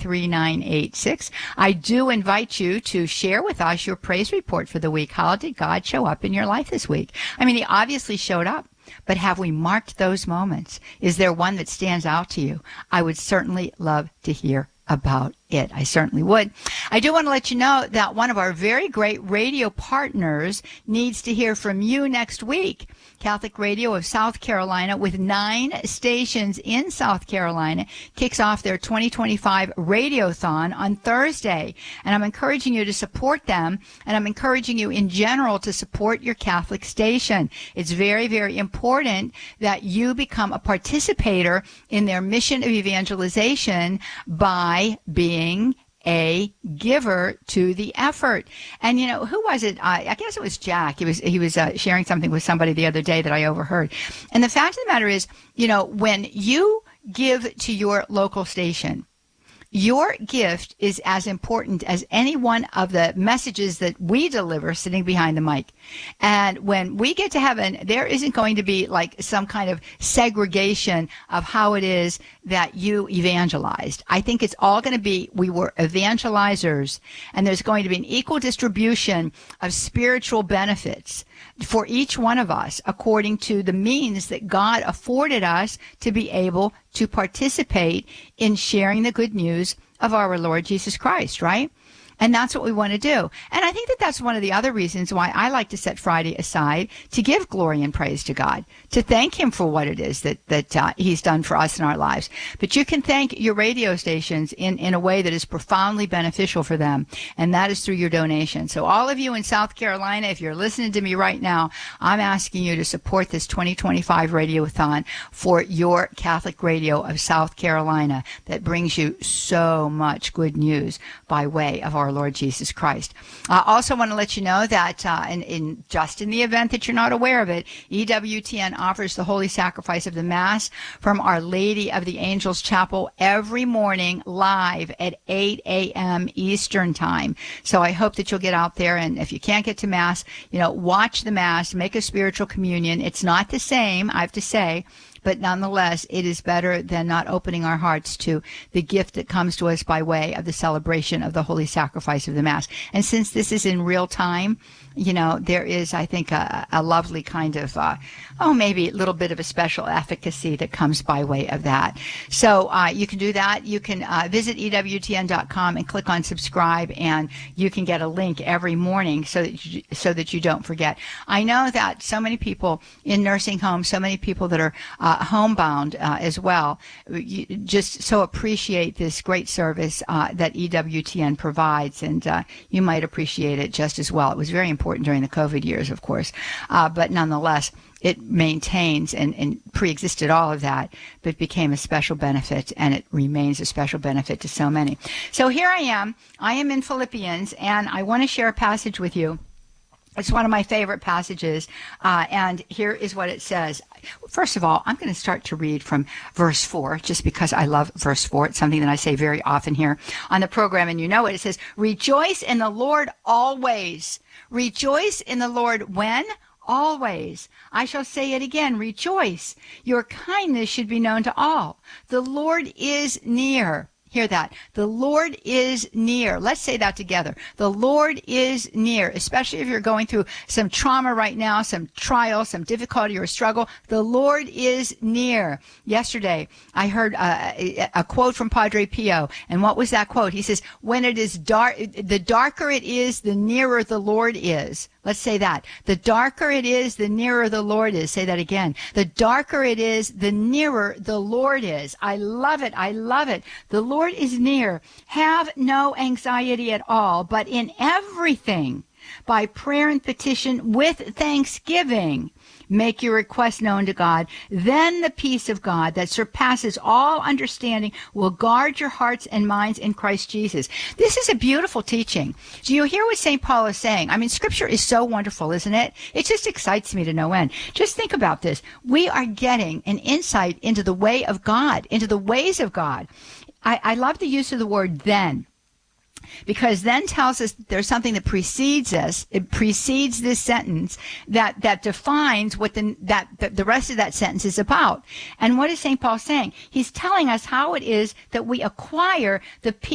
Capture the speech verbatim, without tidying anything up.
three nine eight six. I do invite you to share with us your praise report for the week. How did God show up in your life this week? I mean, he obviously showed up, but have we marked those moments? Is there one that stands out to you? I would certainly love to hear about it. I certainly would. I do want to let you know that one of our very great radio partners needs to hear from you next week. Catholic Radio of South Carolina, with nine stations in South Carolina, kicks off their twenty twenty-five Radiothon on Thursday. And I'm encouraging you to support them, and I'm encouraging you in general to support your Catholic station. It's very, very important that you become a participator in their mission of evangelization by being a giver to the effort. And you know, who was it? I, I guess it was Jack. He was he was uh, sharing something with somebody the other day that I overheard. And the fact of the matter is, you know, when you give to your local station, your gift is as important as any one of the messages that we deliver sitting behind the mic. And when we get to heaven, there isn't going to be like some kind of segregation of how it is that you evangelized. I think it's all going to be, we were evangelizers, and there's going to be an equal distribution of spiritual benefits for each one of us according to the means that God afforded us to be able to participate in sharing the good news of our Lord Jesus Christ, right? And that's what we want to do. And I think that that's one of the other reasons why I like to set Friday aside to give glory and praise to God, to thank him for what it is that, that uh, he's done for us in our lives. But you can thank your radio stations in, in a way that is profoundly beneficial for them, and that is through your donation. So all of you in South Carolina, if you're listening to me right now, I'm asking you to support this twenty twenty-five Radiothon for your Catholic Radio of South Carolina that brings you so much good news by way of our Our Lord Jesus Christ. I also want to let you know that uh, in, in just in the event that you're not aware of it, E W T N offers the Holy Sacrifice of the Mass from Our Lady of the Angels Chapel every morning live at eight a.m. Eastern Time. So I hope that you'll get out there, and if you can't get to Mass, you know, watch the Mass, make a spiritual communion. It's not the same, I have to say, but nonetheless, it is better than not opening our hearts to the gift that comes to us by way of the celebration of the Holy Sacrifice of the Mass. And since this is in real time, you know, there is, I think, a, a lovely kind of, uh, oh, maybe a little bit of a special efficacy that comes by way of that. So uh, you can do that. You can uh, visit E W T N dot com and click on subscribe, and you can get a link every morning so that you, so that you don't forget. I know that so many people in nursing homes, so many people that are uh, homebound uh, as well, you just so appreciate this great service uh, that E W T N provides, and uh, you might appreciate it just as well. It was very important during the COVID years, of course, uh, but nonetheless, it maintains and, and pre-existed all of that, but became a special benefit, and it remains a special benefit to so many. So here I am. I am in Philippians, and I want to share a passage with you. It's one of my favorite passages, uh, and here is what it says. First of all, I'm going to start to read from verse four, just because I love verse four. It's something that I say very often here on the program, and you know it. It says, "Rejoice in the Lord always. Rejoice in the Lord when? Always. I shall say it again, rejoice. Your kindness should be known to all. The Lord is near." Hear that. The Lord is near. Let's say that together. The Lord is near, especially if you're going through some trauma right now, some trial, some difficulty or struggle. The Lord is near. Yesterday, I heard uh, a, a quote from Padre Pio, and what was that quote? He says, when it is dark, the darker it is, the nearer the Lord is. Let's say that. The darker it is, the nearer the Lord is. Say that again. The darker it is, the nearer the Lord is. I love it. I love it. The Lord is near. Have no anxiety at all, but in everything, by prayer and petition with thanksgiving, make your request known to God. Then the peace of God that surpasses all understanding will guard your hearts and minds in Christ Jesus. This is a beautiful teaching. Do you hear what Saint Paul is saying? I mean, Scripture is so wonderful, isn't it? It just excites me to no end. Just think about this. We are getting an insight into the way of God, into the ways of God. I, I love the use of the word then, because then tells us there's something that precedes us. It precedes this sentence that, that defines what the, that, the, the rest of that sentence is about. And what is Saint Paul saying? He's telling us how it is that we acquire the peace